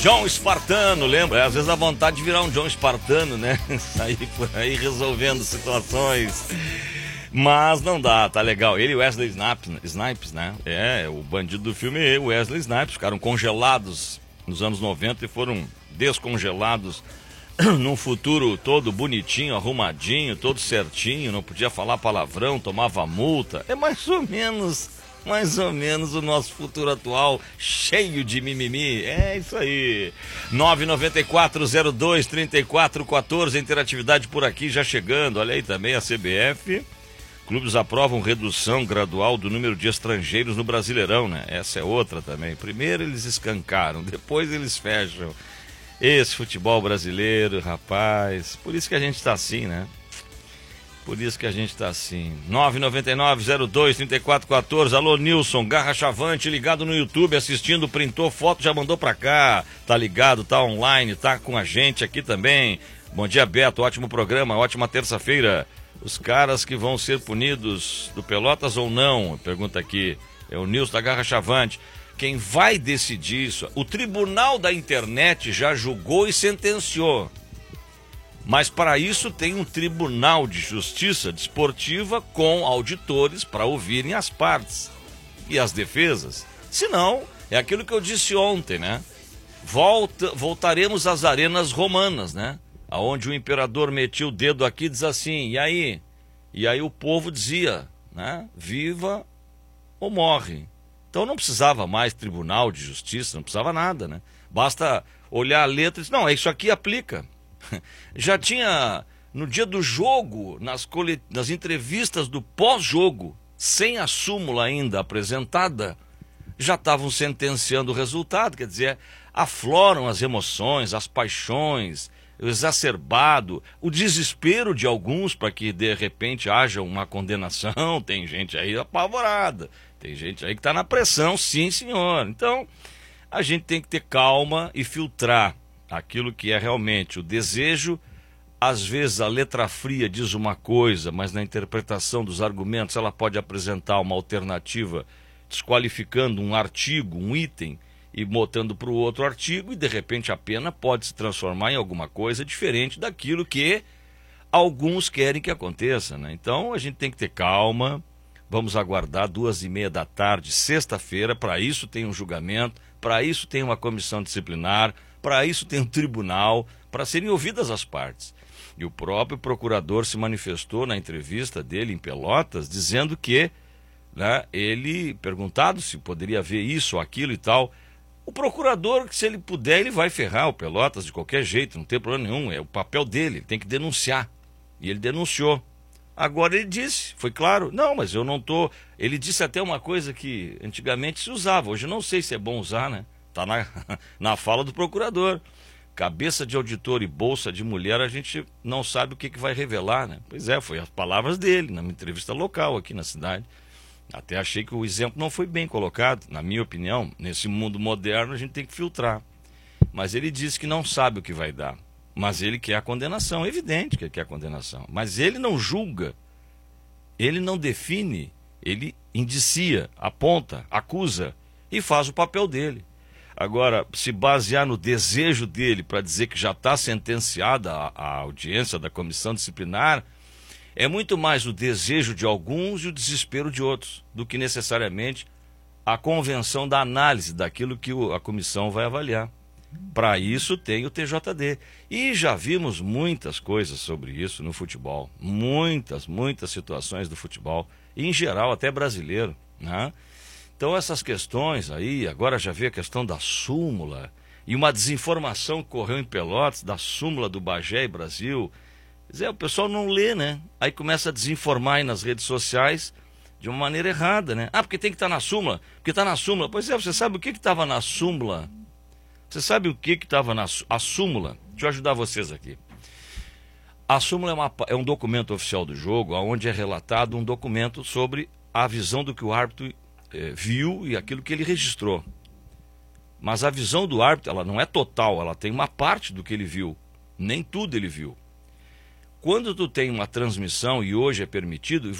John Espartano, lembra? Às vezes dá vontade de virar um John Espartano, né? Sair por aí resolvendo situações. Mas não dá, tá legal. Ele e Wesley Snipes, né? O bandido do filme é o Wesley Snipes. Ficaram congelados nos anos 90 e foram descongelados num futuro todo bonitinho, arrumadinho, todo certinho. Não podia falar palavrão, tomava multa. É mais ou menos o nosso futuro atual, cheio de mimimi. É isso aí. 994-02-3414, interatividade por aqui já chegando. Olha aí também a CBF. Clubes aprovam redução gradual do número de estrangeiros no Brasileirão, né? Essa é outra também. Primeiro eles escancaram, depois eles fecham. Esse futebol brasileiro, rapaz. Por isso que a gente tá assim, né? Por isso que a gente tá assim. 999-02-3414. Alô, Nilson, Garra Chavante, ligado no YouTube, assistindo, printou foto, já mandou pra cá. Tá ligado, tá online, tá com a gente aqui também. Bom dia, Beto, ótimo programa, ótima terça-feira. Os caras que vão ser punidos do Pelotas ou não? Pergunta aqui. É o Nilson da Garra Chavante. Quem vai decidir isso? O Tribunal da Internet já julgou e sentenciou. Mas para isso tem um Tribunal de Justiça Desportiva com auditores para ouvirem as partes e as defesas. Senão, é aquilo que eu disse ontem, né? Voltaremos às arenas romanas, né? Aonde o imperador metia o dedo aqui e diz assim, e aí? E aí o povo dizia, né? Viva ou morre. Então não precisava mais Tribunal de Justiça, não precisava nada, né? Basta olhar a letra e dizer, não, isso aqui aplica. Já tinha, no dia do jogo, nas entrevistas do pós-jogo, sem a súmula ainda apresentada, já estavam sentenciando o resultado, quer dizer, afloram as emoções, as paixões, o exacerbado, o desespero de alguns para que de repente haja uma condenação. Tem gente aí apavorada, tem gente aí que está na pressão, sim senhor. Então, a gente tem que ter calma e filtrar aquilo que é realmente o desejo. Às vezes a letra fria diz uma coisa, mas na interpretação dos argumentos ela pode apresentar uma alternativa, desqualificando um artigo, um item, e botando para o outro artigo, e de repente a pena pode se transformar em alguma coisa diferente daquilo que alguns querem que aconteça, né? Então a gente tem que ter calma, vamos aguardar 2h30 da tarde, sexta-feira. Para isso tem um julgamento, para isso tem uma comissão disciplinar, para isso tem um tribunal, para serem ouvidas as partes. E o próprio procurador se manifestou na entrevista dele em Pelotas, dizendo que, né, ele, perguntado se poderia haver isso ou aquilo e tal, o procurador, se ele puder, ele vai ferrar o Pelotas de qualquer jeito, não tem problema nenhum, é o papel dele, ele tem que denunciar. E ele denunciou. Agora ele disse, foi claro, não, mas eu não tô... Ele disse até uma coisa que antigamente se usava, hoje eu não sei se é bom usar, né? Está na fala do procurador. Cabeça de auditor e bolsa de mulher, a gente não sabe o que vai revelar, né? Pois é, foi as palavras dele, numa entrevista local aqui na cidade. Até achei que o exemplo não foi bem colocado, na minha opinião. Nesse mundo moderno a gente tem que filtrar. Mas ele disse que não sabe o que vai dar. Mas ele quer a condenação, é evidente que ele quer a condenação. Mas ele não julga, ele não define, ele indicia, aponta, acusa e faz o papel dele. Agora, se basear no desejo dele para dizer que já está sentenciada a audiência da comissão disciplinar, é muito mais o desejo de alguns e o desespero de outros, do que necessariamente a convenção da análise daquilo que a comissão vai avaliar. Para isso tem o TJD. E já vimos muitas coisas sobre isso no futebol. Muitas situações do futebol, em geral até brasileiro, né? Então essas questões aí, agora já vê a questão da súmula, e uma desinformação que correu em Pelotas, da súmula do Bagé e Brasil. Quer dizer, o pessoal não lê, né? Aí começa a desinformar aí nas redes sociais de uma maneira errada, né? Ah, porque tem que estar na súmula, porque está na súmula. Pois é, você sabe o que estava na súmula? Você sabe o que estava na súmula? Deixa eu ajudar vocês aqui. A súmula é um documento oficial do jogo, onde é relatado um documento sobre a visão do que o árbitro viu e aquilo que ele registrou. Mas a visão do árbitro, ela não é total, ela tem uma parte do que ele viu. Nem tudo ele viu. Quando tu tem uma transmissão, e hoje é permitido,